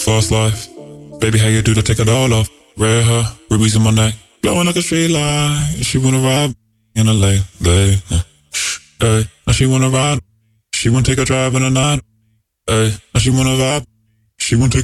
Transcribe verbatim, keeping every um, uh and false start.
fast life. Baby, how you do to take it all off? Red hair, rubies in my neck, glowing like a street light. She wanna ride in a late, late. Hey, now she wanna ride. She wanna take a drive in the night. Hey, now she wanna vibe. She wanna take